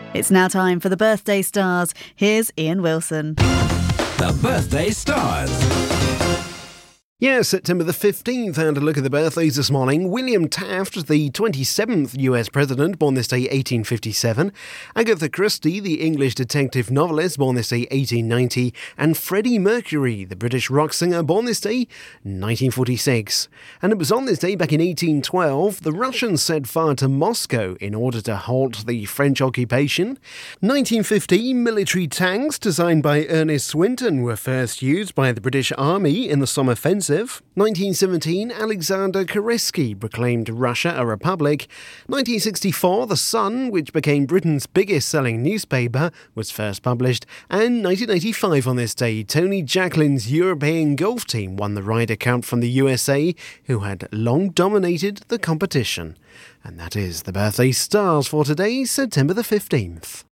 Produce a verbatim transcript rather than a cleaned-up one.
It's now time for the Birthday Stars. Here's Ian Wilson. The Birthday Stars. Yeah, September the fifteenth, and a look at the birthdays this morning. William Taft, the twenty-seventh U S President, born this day eighteen fifty-seven. Agatha Christie, the English detective novelist, born this day eighteen ninety. And Freddie Mercury, the British rock singer, born this day nineteen forty-six. And it was on this day back in eighteen twelve, the Russians set fire to Moscow in order to halt the French occupation. nineteen fifty, military tanks designed by Ernest Swinton were first used by the British Army in the Somme Offensive. nineteen seventeen, Alexander Kerensky proclaimed Russia a republic. nineteen sixty-four, The Sun, which became Britain's biggest-selling newspaper, was first published. And nineteen eighty-five on this day, Tony Jacklin's European golf team won the Ryder Cup from the U S A, who had long dominated the competition. And that is the Birthday Stars for today, September the fifteenth.